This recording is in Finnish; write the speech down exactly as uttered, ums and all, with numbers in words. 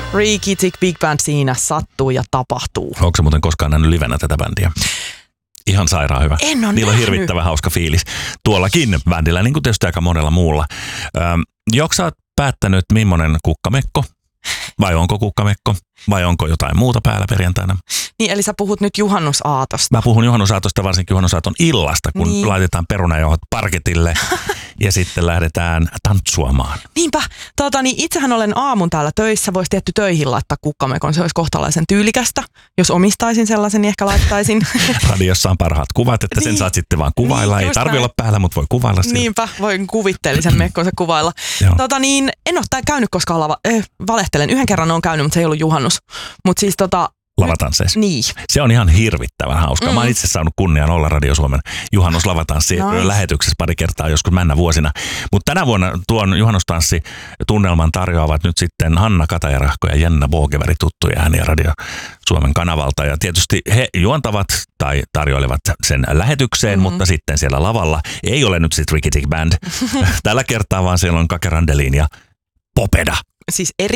Ricky Tick Big Band siinä sattuu ja tapahtuu. Onko se muuten koskaan nähnyt livenä tätä bändiä? Ihan sairaan hyvä. En ole Niillä on nähnyt. hirvittävän hauska fiilis. Tuollakin bändillä, niin kuin tietysti aika monella muulla. Öm, Joko sä oot päättänyt, millainen kukkamekko? Vai onko kukkamekko? Vai onko jotain muuta päällä perjantaina? Niin, eli sä puhut nyt juhannusaatosta. Mä puhun juhannusaatosta, varsinkin juhannusaaton illasta, kun Niin. laitetaan perunajauhot parketille ja sitten lähdetään tantsuamaan. Niinpä. Tota, niin itsehän olen aamun täällä töissä. Voisi tietty töihin laittaa kukkamekon. Se olisi kohtalaisen tyylikästä. Jos omistaisin sellaisen, niin ehkä laittaisin. Radiossa on parhaat kuvat, että sen Niin. saat sitten vaan kuvailla. Niin, Ei just tarvi näin. olla päällä, mutta voi kuvailla sitä. Niinpä, voin kuvitteellisen mekkonsa kuvailla. Joo. Tota niin, en ole tää käynyt koskaan lava, äh, valehtelen. Yhden kerran on käynyt, mutta se ei ollut juhannus. Mutta siis tota, Lavatansseissa. niin. Se on ihan hirvittävän hauskaa. Mm. Mä oon itse saanut kunnian olla Radio Suomen juhannuslavatanssi Nice. lähetyksessä pari kertaa joskus männä vuosina. Mutta tänä vuonna tuon juhannustanssi-tunnelman tarjoavat nyt sitten Hanna Katajärahko ja Jenna Bogeberg, tuttuja ääniä Radio Suomen kanavalta. Ja tietysti he juontavat tai tarjoilevat sen lähetykseen, Mm-hmm. mutta sitten siellä lavalla ei ole nyt sitten Ricky Tick Band tällä kertaa, vaan siellä on Kake Randelin ja Popeda. Siis eri